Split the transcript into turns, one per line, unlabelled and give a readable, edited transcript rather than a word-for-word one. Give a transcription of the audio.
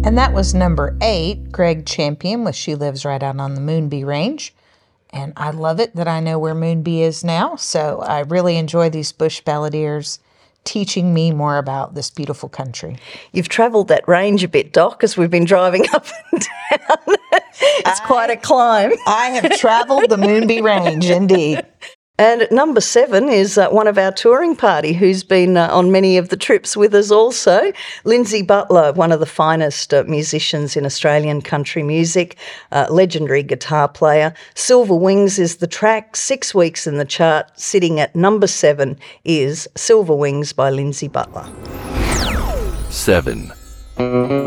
And that was number 8, Greg Champion with She Lives Right Out on the Moonbee Range. And I love it that I know where Moonbee is now. So I really enjoy these bush balladeers teaching me more about this beautiful country.
You've travelled that range a bit, Doc, as we've been driving up and down. It's quite a climb.
I have travelled the Moonbee Range, indeed.
And at number 7 is one of our touring party who's been on many of the trips with us also, Lindsay Butler, one of the finest musicians in Australian country music, legendary guitar player. Silver Wings is the track, 6 weeks in the chart. Sitting at number 7 is Silver Wings by Lindsay Butler.
7.